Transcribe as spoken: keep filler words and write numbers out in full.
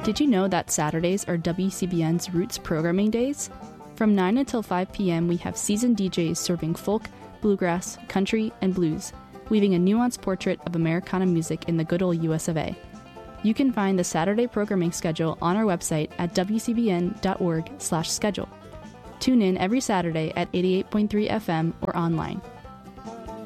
Did you know that Saturdays are W C B N's Roots programming days? From nine until five p.m., we have seasoned D Js serving folk, bluegrass, country, and blues, weaving a nuanced portrait of Americana music in the good old U S of A. You can find the Saturday programming schedule on our website at w c b n dot org slash schedule. Tune in every Saturday at eighty-eight point three F M or online.